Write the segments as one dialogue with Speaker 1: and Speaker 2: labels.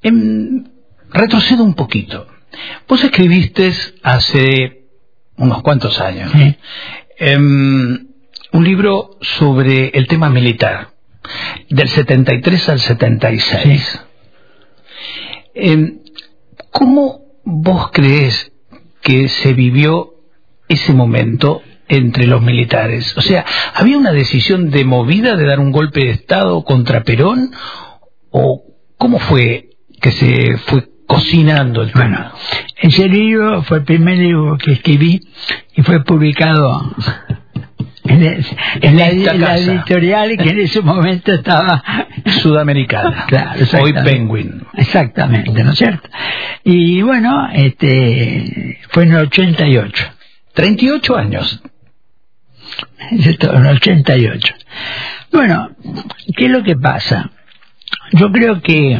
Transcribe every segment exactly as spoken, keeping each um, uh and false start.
Speaker 1: em, retrocedo un poquito. Vos escribiste hace unos cuantos años,
Speaker 2: Sí.
Speaker 1: em, un libro sobre el tema militar, del setenta y tres al setenta y seis.
Speaker 2: Sí.
Speaker 1: Em, ¿Cómo vos crees que se vivió ese momento entre los militares? O sea, ¿había una decisión de movida de dar un golpe de Estado contra Perón? ¿O cómo fue que se fue cocinando el tema?
Speaker 2: Bueno, ese libro fue el primer libro que escribí y fue publicado en, el, en, la, en la editorial que en ese momento estaba
Speaker 1: Sudamericana,
Speaker 2: claro,
Speaker 1: hoy Penguin.
Speaker 2: Exactamente, ¿no es cierto? Y bueno, este fue en el ochenta y ocho.
Speaker 1: treinta y ocho años.
Speaker 2: En el ochenta y ocho. Bueno, ¿qué es lo que pasa? Yo creo que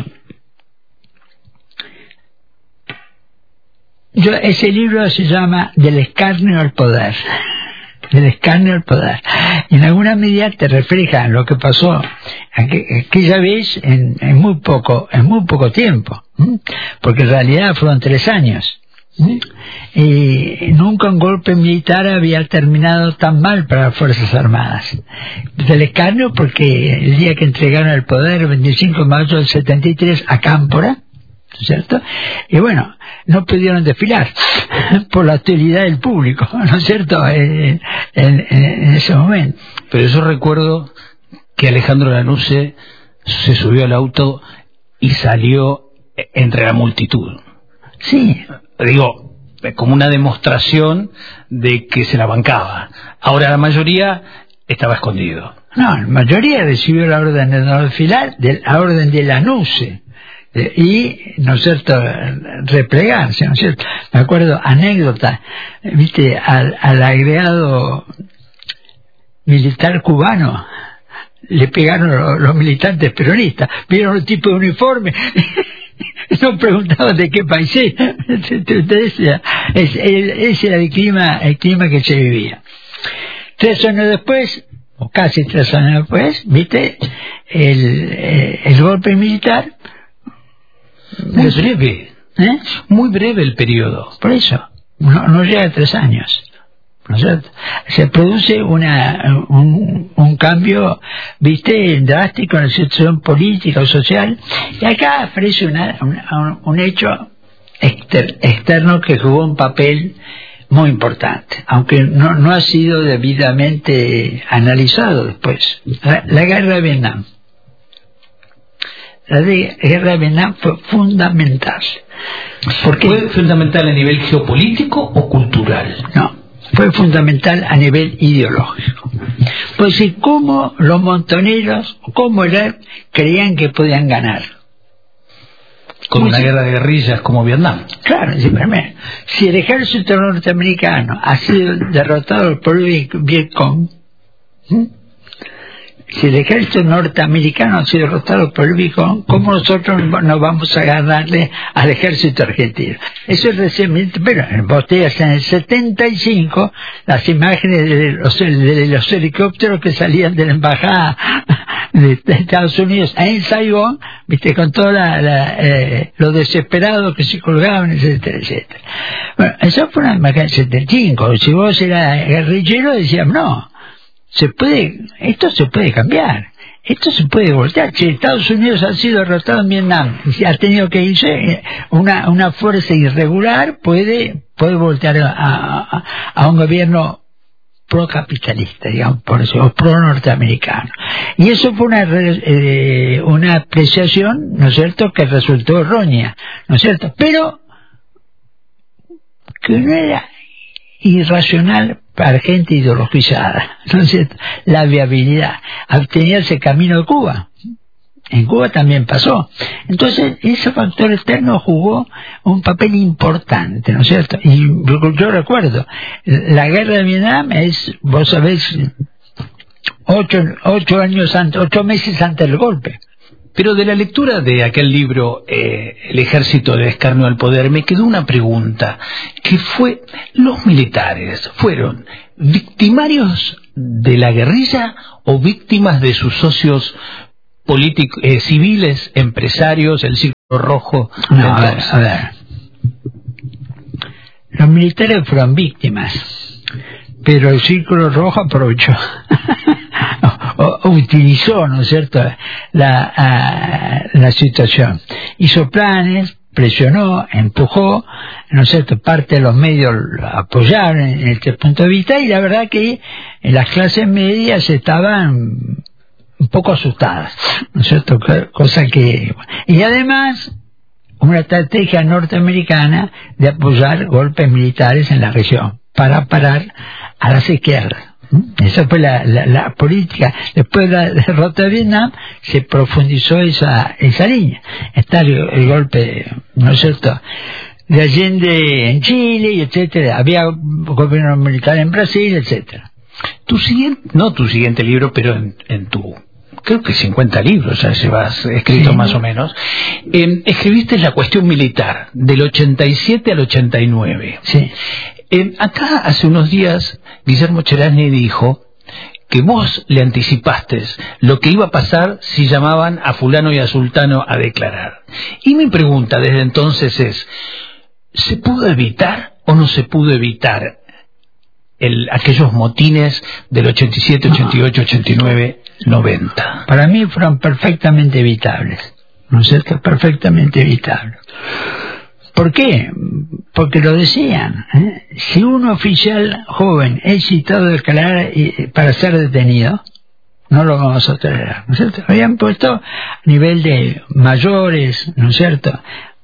Speaker 2: yo, ese libro se llama Del escarnio al poder. Del escarnio al poder. Y en alguna medida te refleja lo que pasó aquella vez en, en muy poco, en muy poco tiempo, ¿sí? Porque en realidad fueron tres años. ¿Sí? Y nunca un golpe militar había terminado tan mal para las Fuerzas Armadas. Del escarnio porque el día que entregaron el poder, el veinticinco de mayo del setenta y tres, a Cámpora, ¿cierto? Y bueno, no pudieron desfilar por la hostilidad del público, ¿no es cierto?, en, en, en ese momento.
Speaker 1: Pero yo recuerdo que Alejandro Lanusse se subió al auto y salió entre la multitud.
Speaker 2: Sí.
Speaker 1: Digo, como una demostración de que se la bancaba. Ahora la mayoría estaba escondido.
Speaker 2: No, la mayoría recibió la orden de no desfilar, de la orden de Lanusse. Y, ¿no es cierto?, replegarse, ¿no es cierto? Me acuerdo, anécdota, viste, al, al agregado militar cubano le pegaron los, los militantes peronistas, vieron el tipo de uniforme, no preguntaban de qué país era. Ese era el clima, el clima que se vivía. Tres años después, o casi tres años después, viste, el, el golpe militar.
Speaker 1: Muy breve,
Speaker 2: ¿Eh?
Speaker 1: Muy breve el periodo.
Speaker 2: Por eso, no, no llega a tres años. ¿No es cierto? Se produce una, un, un cambio, viste, drástico en la situación política o social, y acá aparece una, una, un hecho exter, externo que jugó un papel muy importante, aunque no, no ha sido debidamente analizado después. La, la guerra de Vietnam. La de, guerra de Vietnam fue fundamental.
Speaker 1: Porque ¿fue fundamental a nivel geopolítico o cultural?
Speaker 2: No, fue fundamental a nivel ideológico. Pues si cómo los montoneros, cómo era, creían que podían ganar.
Speaker 1: Con una guerra de guerrillas como Vietnam.
Speaker 2: Claro, si el ejército norteamericano ha sido derrotado por el Vietcong, ¿sí? Si el ejército norteamericano ha sido derrotado por el Vietcong, ¿cómo nosotros nos vamos a ganarle al ejército argentino? Eso es recientemente, pero vos tenías en el setenta y cinco las imágenes de los, de los helicópteros que salían de la embajada de Estados Unidos en Saigón, viste, con todo la, la, eh, lo desesperado que se colgaban, etcétera, etcétera. Bueno, esa fue una imagen del setenta y cinco. Si vos eras guerrillero, decías, no, se puede, esto se puede cambiar, esto se puede voltear. Si Estados Unidos ha sido derrotado en Vietnam y ha tenido que irse, una, una fuerza irregular puede, puede voltear a, a, a un gobierno procapitalista, digamos, por eso, o pro norteamericano. Y eso fue una, eh, una apreciación, ¿no es cierto?, que resultó errónea, ¿no es cierto?, pero que no era irracional para gente ideologizada, ¿no es cierto? La viabilidad, abstenerse camino de Cuba. En Cuba también pasó. Entonces, ese factor externo jugó un papel importante, ¿no es cierto? Y yo recuerdo, la guerra de Vietnam es, vos sabés, ocho, ocho años antes, ocho meses antes del golpe.
Speaker 1: Pero de la lectura de aquel libro, eh, El ejército de escarnio al poder, me quedó una pregunta, que fue, ¿los militares fueron victimarios de la guerrilla o víctimas de sus socios políticos, eh, civiles, empresarios, el rojo.
Speaker 2: No, a ver, a ver. Los militares fueron víctimas, pero el Círculo Rojo aprovechó, o, o utilizó, ¿no es cierto?, la, a, la situación. Hizo planes, presionó, empujó, ¿no es cierto?, parte de los medios apoyaron en este punto de vista, y la verdad que en las clases medias estaban un poco asustadas, ¿no es cierto?, cosa que... Y además, una estrategia norteamericana de apoyar golpes militares en la región para parar a las izquierdas. Esa fue la, la, la política. Después de la derrota de Vietnam se profundizó esa, esa línea. Está el, el golpe, ¿no es cierto?, de Allende en Chile, y etcétera. Había gobierno militar en Brasil, etcétera.
Speaker 1: Tu siguiente, no tu siguiente libro, pero en, en tu... creo que cincuenta libros ya llevas escritos, sí, más o menos. Eh, escribiste La Cuestión Militar, del ochenta y siete al ochenta y nueve.
Speaker 2: Sí.
Speaker 1: Eh, acá, hace unos días, Guillermo Cherasny dijo que vos le anticipaste lo que iba a pasar si llamaban a fulano y a sultano a declarar. Y mi pregunta desde entonces es, ¿se pudo evitar o no se pudo evitar el, aquellos motines del ochenta y siete, ochenta y ocho, ochenta y nueve, noventa?
Speaker 2: Para mí fueron perfectamente evitables, ¿no es cierto?, perfectamente evitables. ¿Por qué? Porque lo decían, ¿eh? Si un oficial joven es citado a declarar para ser detenido, no lo vamos a tolerar, ¿no es cierto? Habían puesto a nivel de mayores, ¿no es cierto?,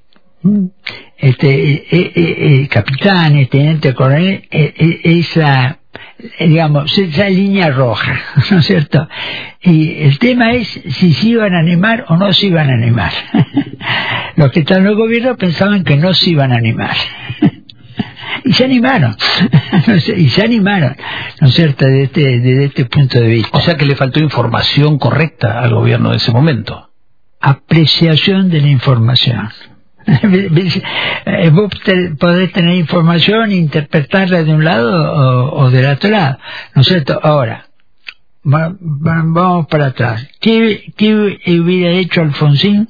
Speaker 2: este eh, eh, eh, capitanes, teniente coronel, eh, eh, esa, digamos, esa línea roja, ¿no es cierto? Y el tema es si se iban a animar o no se iban a animar. Los que están en el gobierno pensaban que no se iban a animar. Y se animaron, y se animaron, ¿no es cierto?, desde este, desde este punto de vista.
Speaker 1: O sea que le faltó información correcta al gobierno de ese momento.
Speaker 2: Apreciación de la información. Vos podés tener información e interpretarla de un lado o, o del otro lado, ¿no es cierto? Ahora, va, va, vamos para atrás. ¿Qué, qué hubiera hecho Alfonsín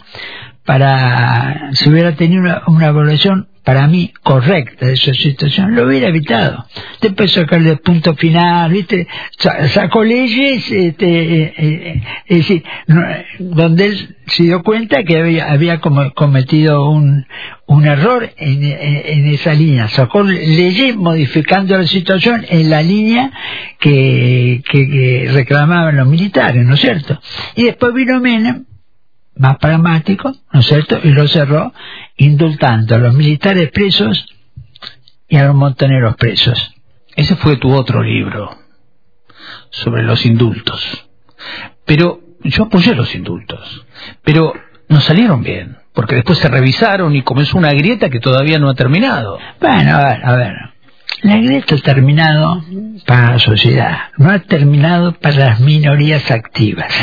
Speaker 2: para, si hubiera tenido una, una evaluación para mí correcta de esa situación? Lo hubiera evitado. Después sacarle el punto final, ¿viste? Sacó leyes, este, eh, eh, es decir, no, donde él se dio cuenta que había, había como cometido un, un error en, en, en esa línea. Sacó leyes modificando la situación en la línea que, que, que reclamaban los militares, ¿no es cierto? Y después vino Menem, más pragmático, ¿no es cierto?, y lo cerró indultando a los militares presos y a los montoneros presos.
Speaker 1: Ese fue tu otro libro, sobre los indultos. Pero yo apoyé los indultos, pero no salieron bien, porque después se revisaron y comenzó una grieta que todavía no ha terminado.
Speaker 2: Bueno, a ver, a ver. La grieta ha terminado para la sociedad, no ha terminado para las minorías activas.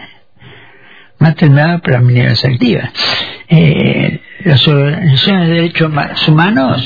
Speaker 2: No ha terminado para las minorías activas. Eh, las organizaciones de derechos humanos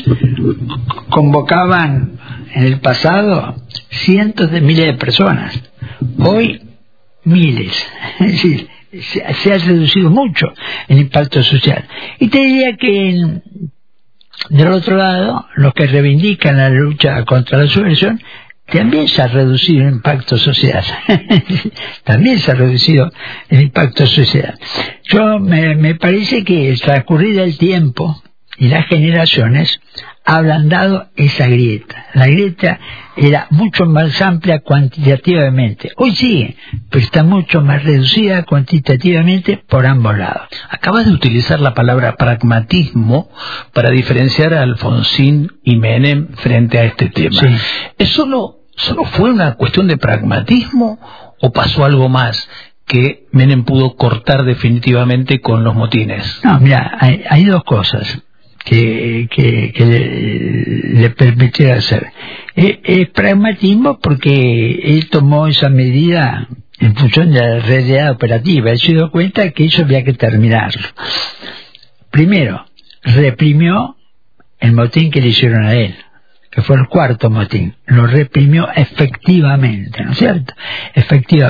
Speaker 2: convocaban en el pasado cientos de miles de personas. Hoy, miles. Es decir, se, se ha reducido mucho el impacto social. Y te diría que en, del otro lado, los que reivindican la lucha contra la subversión, también se ha reducido el impacto social. También se ha reducido el impacto social. Yo me, me parece que el transcurrir del tiempo y las generaciones ha ablandado esa grieta. La grieta era mucho más amplia cuantitativamente. Hoy sigue, pero está mucho más reducida cuantitativamente por ambos lados.
Speaker 1: Acabas de utilizar la palabra pragmatismo para diferenciar a Alfonsín y Menem frente a este tema.
Speaker 2: Sí.
Speaker 1: ¿Es solo, solo fue una cuestión de pragmatismo o pasó algo más que Menem pudo cortar definitivamente con los motines?
Speaker 2: No, mira, hay, hay dos cosas que, que, que le, le permitiera hacer. Es, es pragmatismo porque él tomó esa medida en función de la realidad operativa. Él se dio cuenta que eso había que terminarlo. Primero, reprimió el motín que le hicieron a él, que fue el cuarto motín. Lo reprimió efectivamente, ¿no es cierto? Efectivamente.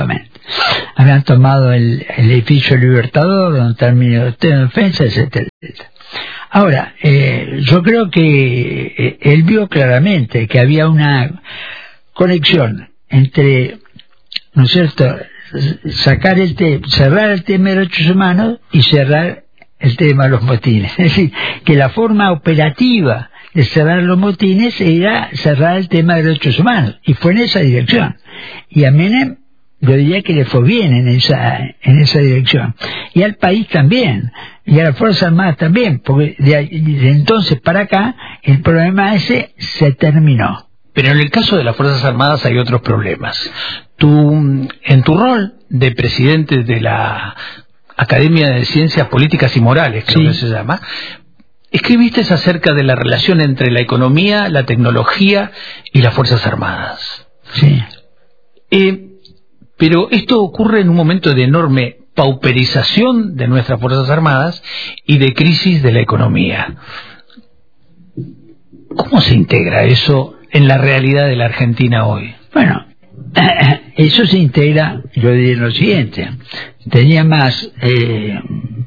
Speaker 2: habían tomado el, el edificio Libertador, donde está el Ministerio de Defensa, etcétera, etcétera. Ahora, eh, yo creo que eh, él vio claramente que había una conexión entre, ¿no es cierto?, sacar el te cerrar el tema de derechos humanos y cerrar el tema de los motines. Es decir, que la forma operativa de cerrar los motines era cerrar el tema de derechos humanos, y fue en esa dirección. Y a Menem, yo diría que le fue bien en esa en esa dirección, y al país también, y a las Fuerzas Armadas también, porque de, de entonces para acá el problema ese se terminó.
Speaker 1: Pero en el caso de las Fuerzas Armadas hay otros problemas. Tú, en tu rol de presidente de la Academia de Ciencias Políticas y Morales, creo sí. que se llama, escribiste acerca de la relación entre la economía, la tecnología y las Fuerzas Armadas.
Speaker 2: Sí.
Speaker 1: Eh, pero esto ocurre en un momento de enorme pauperización de nuestras Fuerzas Armadas y de crisis de la economía. ¿Cómo se integra eso en la realidad de la Argentina hoy?
Speaker 2: Bueno, eso se integra, yo diría lo siguiente. Tenía más, eh,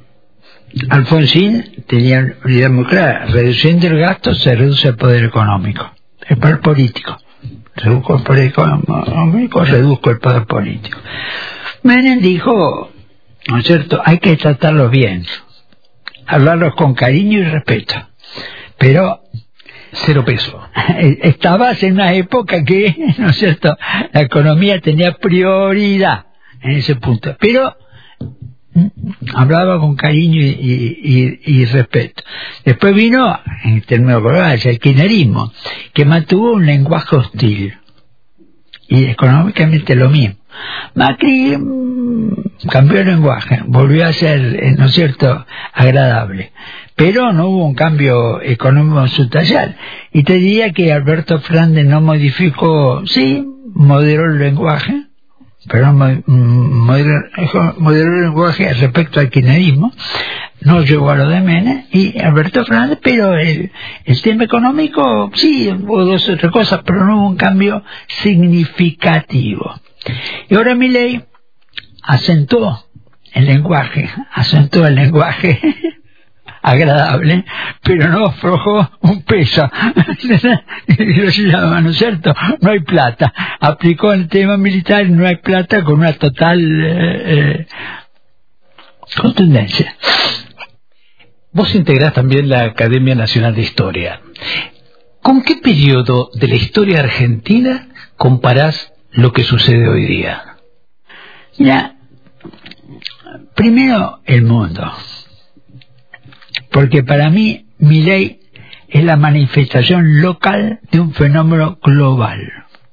Speaker 2: Alfonsín tenía una idea muy clara: reduciendo el gasto se reduce el poder económico, el poder político. Reduzco el poder económico, reduzco el poder político. Menem dijo, ¿no es cierto?, hay que tratarlos bien, hablarlos con cariño y respeto, pero
Speaker 1: cero peso.
Speaker 2: Estabas en una época que, ¿no es cierto?, la economía tenía prioridad en ese punto, pero hablaba con cariño y, y, y, y respeto. Después vino, en términos globales, el kirchnerismo, que mantuvo un lenguaje hostil, y económicamente lo mismo. Macri mmm, cambió el lenguaje, volvió a ser, ¿no es cierto?, agradable, pero no hubo un cambio económico sustancial. Y te diría que Alberto Fernández no modificó, sí, moderó el lenguaje, pero moderó, moderó el lenguaje respecto al kirchnerismo, no llegó a lo de Menem y Alberto Fernández, pero el, el tema económico, sí, hubo dos o tres cosas, pero no hubo un cambio significativo. Y ahora Milei acentuó el lenguaje, acentuó el lenguaje agradable, pero no aflojó un peso. Lo llama, ¿no es cierto? No hay plata. Aplicó el tema militar, no hay plata, con una total eh, eh, contundencia.
Speaker 1: Vos integrás también la Academia Nacional de Historia. ¿Con qué periodo de la historia argentina comparás lo que sucede hoy día?
Speaker 2: Ya, primero el mundo. Porque para mí, Milei es la manifestación local de un fenómeno global.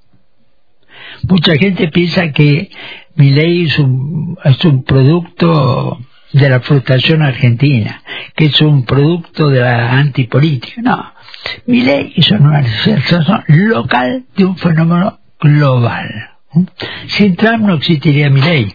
Speaker 2: Mucha gente piensa que Milei es un, es un producto de la frustración argentina, que es un producto de la antipolítica. No, Milei es una manifestación local de un fenómeno global. Sin Trump no existiría Milei,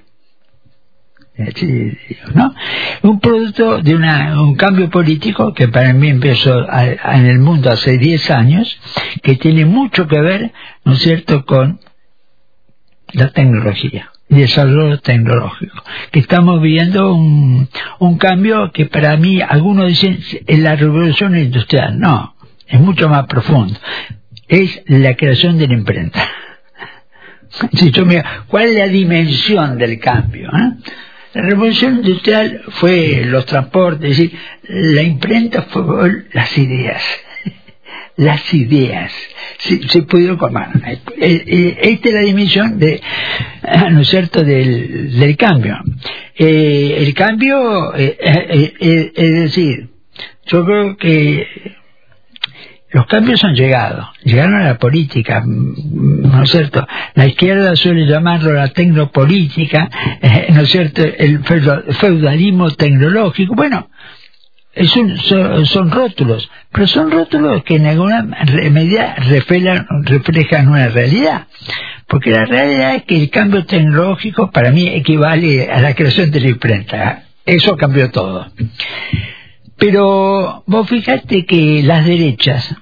Speaker 2: ¿no? Un producto de una, un cambio político que para mí empezó a, a, en el mundo hace diez años, que tiene mucho que ver, ¿no es cierto?, con la tecnología, desarrollo tecnológico, que estamos viendo un, un cambio que para mí, algunos dicen, es la revolución industrial. No, es mucho más profundo. Es la creación de la imprenta. Si yo me, ¿cuál es la dimensión del cambio? ¿eh? La revolución industrial fue los transportes, es decir, la imprenta fue las ideas. Las ideas se, se pudieron comer. Esta es la dimensión de, ¿no es cierto?, del, del cambio. Eh, el cambio, eh, eh, eh, es decir, yo creo que los cambios han llegado, llegaron a la política, ¿no es cierto? La izquierda suele llamarlo la tecnopolítica, eh, ¿no es cierto?, el feudalismo tecnológico. Bueno, es un, son, son rótulos, pero son rótulos que en alguna medida reflejan, reflejan una realidad. Porque la realidad es que el cambio tecnológico para mí equivale a la creación de la imprenta. Eso cambió todo. Pero vos fíjate que las derechas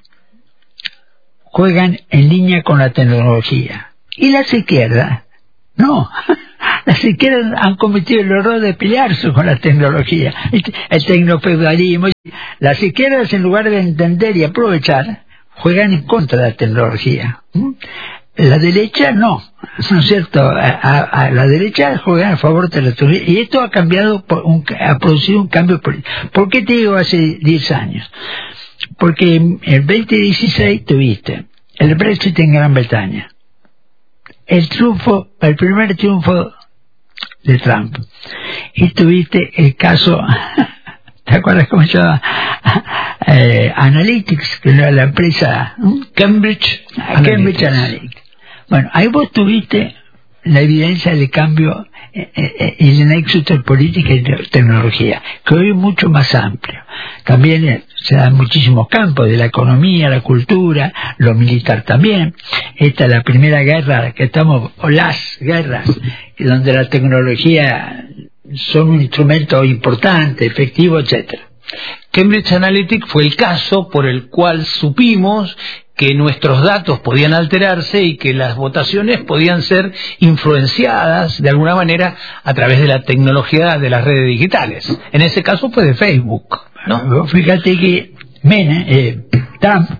Speaker 2: juegan en línea con la tecnología y las izquierdas no. Las izquierdas han cometido el error de pelearse con la tecnología, el, el tecnofeudalismo. Las izquierdas, en lugar de entender y aprovechar, juegan en contra de la tecnología. La derecha no, ¿no es cierto? A, a, a la derecha juega a favor de la tecnología, y esto ha cambiado, por un, ha producido un cambio político. ¿Por qué te digo hace diez años? Porque en el veinte dieciséis tuviste el Brexit en Gran Bretaña, el triunfo, el primer triunfo de Trump, y tuviste el caso, ¿te acuerdas cómo se llama? Eh, Analytics, que era la empresa ¿no?
Speaker 1: Cambridge,
Speaker 2: Cambridge Analytics. Analytics. Bueno, ahí vos tuviste la evidencia del cambio eh, eh, y del éxito en política y tecnología, que hoy es mucho más amplio. También eh, se dan muchísimos campos, de la economía, la cultura, lo militar también. Esta es la primera guerra que estamos, o las guerras, donde la tecnología son un instrumento importante, efectivo, etcétera.
Speaker 1: Cambridge Analytica fue el caso por el cual supimos que nuestros datos podían alterarse y que las votaciones podían ser influenciadas de alguna manera a través de la tecnología de las redes digitales. En ese caso fue de Facebook, ¿no?
Speaker 2: Fíjate que Mene, eh, Trump,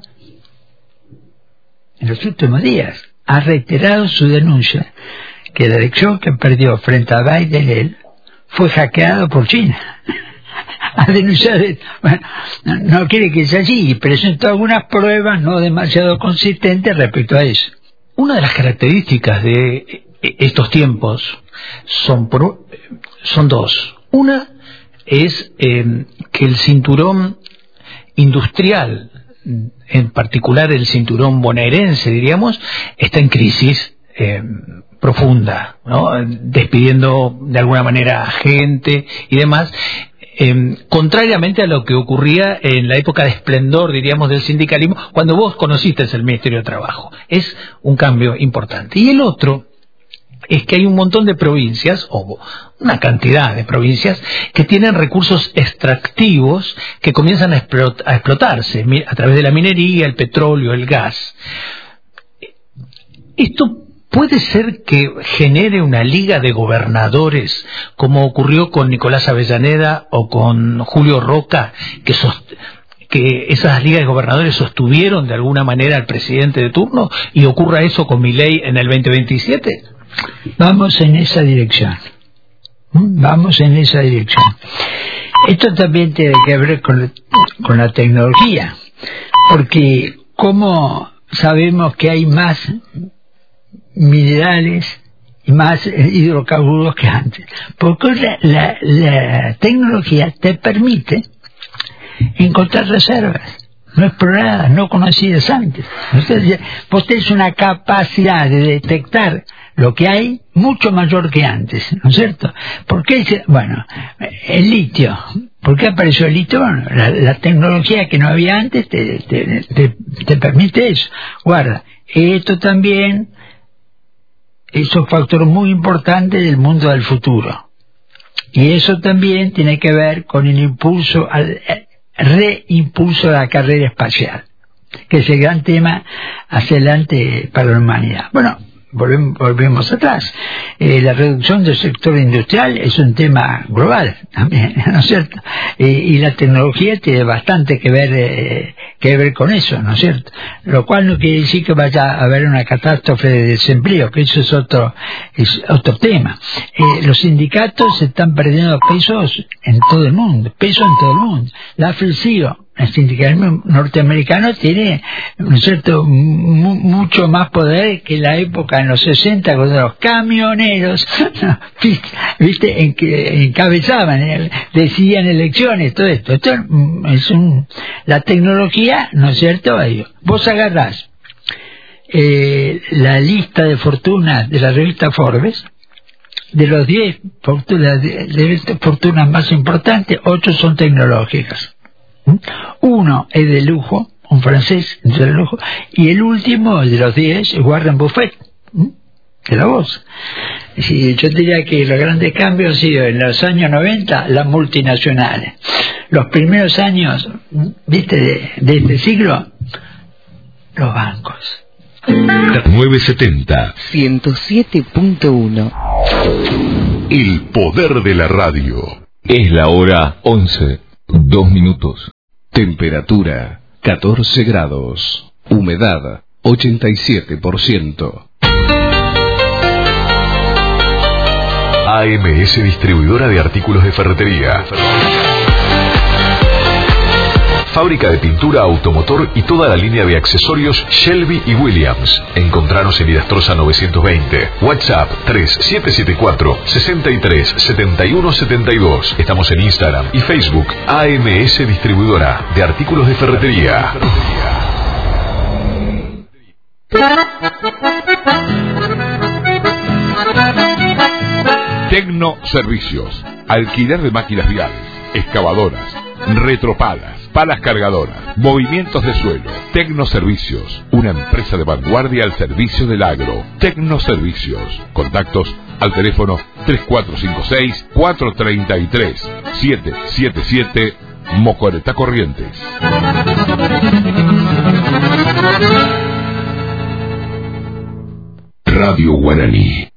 Speaker 2: en los últimos días, ha reiterado su denuncia que la elección que perdió frente a Biden él fue hackeado por China. Ha denunciado, bueno, no quiere que sea así, y presentó algunas pruebas no demasiado consistentes respecto a eso.
Speaker 1: Una de las características de estos tiempos son, por, son dos. Una es eh, que el cinturón industrial, en particular el cinturón bonaerense, diríamos, está en crisis eh, profunda, ¿no? Despidiendo de alguna manera a gente y demás. Eh, contrariamente a lo que ocurría en la época de esplendor, diríamos, del sindicalismo, cuando vos conociste el Ministerio de Trabajo. Es un cambio importante. Y el otro es que hay un montón de provincias, o una cantidad de provincias, que tienen recursos extractivos que comienzan a, explot- a explotarse a través de la minería, el petróleo, el gas. Esto ¿puede ser que genere una liga de gobernadores, como ocurrió con Nicolás Avellaneda o con Julio Roca, que, sost- que esas ligas de gobernadores sostuvieron de alguna manera al presidente de turno, y ocurra eso con Milei en el veinte veintisiete?
Speaker 2: Vamos en esa dirección. Vamos en esa dirección. Esto también tiene que ver con, con la tecnología, porque ¿cómo sabemos que hay más minerales y más hidrocarburos que antes? Porque la, la, la tecnología te permite encontrar reservas no exploradas, no conocidas antes. Entonces, vos tenés una capacidad de detectar lo que hay mucho mayor que antes, ¿no es cierto? ¿Por qué? Bueno, el litio. ¿Por qué apareció el litio? Bueno, la, la tecnología que no había antes te, te, te, te permite eso. Guarda, esto también es un factor muy importante del mundo del futuro. Y eso también tiene que ver con el impulso, al reimpulso de la carrera espacial, que es el gran tema hacia adelante para la humanidad. Bueno, volvemos, volvemos atrás. Eh, la reducción del sector industrial es un tema global también, ¿no es cierto? Eh, y la tecnología tiene bastante que ver eh, que ver con eso, ¿no es cierto? Lo cual no quiere decir que vaya a haber una catástrofe de desempleo, que eso es otro es otro tema. Eh, los sindicatos están perdiendo pesos en todo el mundo, peso en todo el mundo. La F L C I O, el sindicalismo norteamericano, tiene, ¿no es cierto?, mu mucho más poder que en la época en los sesenta, cuando los camioneros, viste, en que encabezaban, decían elecciones, todo esto. Esto es un, la tecnología, ¿no es cierto? Vos agarrás eh, la lista de fortunas de la revista Forbes, de los diez fortunas, de, de fortunas más importantes, ocho son tecnológicas. Uno es de lujo, un francés de lujo, y el último de los diez es Warren Buffett, de la bolsa. Sí, yo diría que los grandes cambios han sido en los años noventa las multinacionales. Los primeros años, viste, de, de este siglo, los bancos.
Speaker 3: novecientos setenta
Speaker 4: ciento siete punto uno
Speaker 3: El poder de la radio.
Speaker 4: Es la hora once, dos minutos. Temperatura catorce grados. Humedad ochenta y siete por ciento.
Speaker 3: A M S Distribuidora de Artículos de Ferretería. Fábrica de pintura automotor y toda la línea de accesorios Shelby y Williams. Encontranos en Idastrosa novecientos veinte. WhatsApp tres siete siete cuatro, sesenta y tres, setenta y uno setenta y dos. Estamos en Instagram y Facebook. A M S Distribuidora de Artículos de Ferretería.
Speaker 5: Tecno Servicios. Alquiler de máquinas viales, excavadoras, retropalas, palas cargadoras, movimientos de suelo. Tecno Servicios, una empresa de vanguardia al servicio del agro. Tecno Servicios. Contactos al teléfono tres cuatro cinco seis, cuatro tres tres, siete siete siete, Mocoretá Corrientes.
Speaker 3: Radio Guaraní.